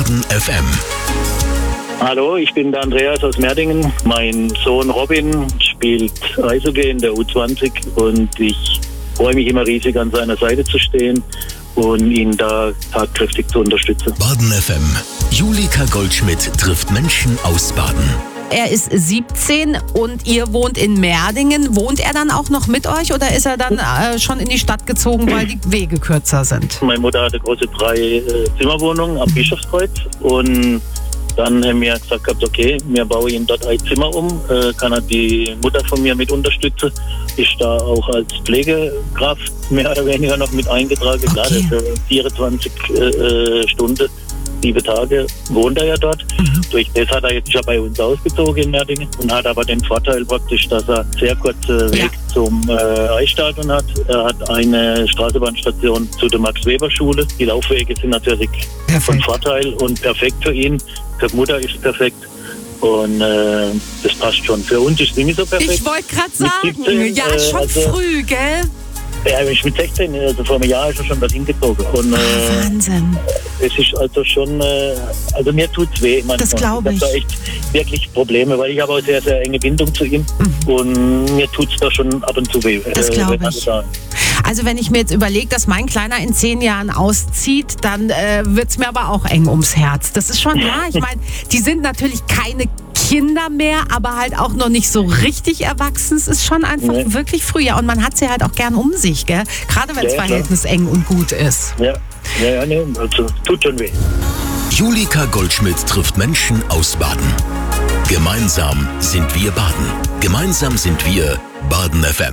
Baden FM. Hallo, ich bin der Andreas aus Merdingen. Mein Sohn Robin spielt Eishockey in der U20 und ich freue mich immer riesig, an seiner Seite zu stehen und ihn da tatkräftig zu unterstützen. Baden FM. Julika Goldschmidt trifft Menschen aus Baden. Er ist 17 und ihr wohnt in Merdingen. Wohnt er dann auch noch mit euch oder ist er dann schon in die Stadt gezogen, weil die Wege kürzer sind? Meine Mutter hatte große 3 Zimmerwohnungen am Bischofskreuz und dann haben wir gesagt, okay, wir bauen ihm dort ein Zimmer um, kann er die Mutter von mir mit unterstützen, ist da auch als Pflegekraft mehr oder weniger noch mit eingetragen. Okay. Klar, für 24 Stunden, 7 Tage wohnt er ja dort. Durch das hat er jetzt schon bei uns ausgezogen in Merdingen und hat aber den Vorteil praktisch, dass er sehr kurzen Weg zum Eisstadion hat. Er hat eine Straßenbahnstation zu der Max-Weber-Schule. Die Laufwege sind natürlich von Vorteil und perfekt für ihn. Für die Mutter ist es perfekt. Und das passt schon. Für uns ist es nicht so perfekt. Ich wollte gerade sagen, 17, ja, schon früh, gell? Ja, ich mit 16, also vor einem Jahr ist er schon dorthin gezogen. Und Wahnsinn. es ist also schon, also mir tut's weh manchmal. Das glaube ich. Ich habe da echt wirklich Probleme, weil ich habe auch sehr, sehr enge Bindung zu ihm. Und mir tut's da schon ab und zu weh. Das glaube ich. Also wenn ich mir jetzt überlege, dass mein Kleiner in 10 Jahren auszieht, dann wird's mir aber auch eng ums Herz. Das ist schon, ja, ich meine, die sind natürlich keine Kinder mehr, aber halt auch noch nicht so richtig erwachsen. Es ist schon einfach wirklich früh. Ja, und man hat sie halt auch gern um sich, gell? Gerade wenn das Verhältnis eng und gut ist. Ja, nee, also tut schon weh. Julika Goldschmidt trifft Menschen aus Baden. Gemeinsam sind wir Baden. Gemeinsam sind wir Baden FM.